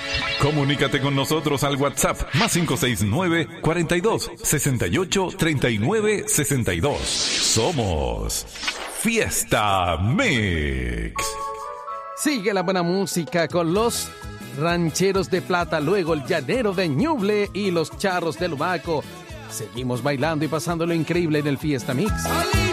Comunícate con nosotros al WhatsApp más 569 42 68 39 62. Somos Fiesta Mix. Sigue la buena música con los Rancheros de Plata, luego el Llanero de Ñuble y los Charros del Humaco. Seguimos bailando y pasándolo increíble en el Fiesta Mix.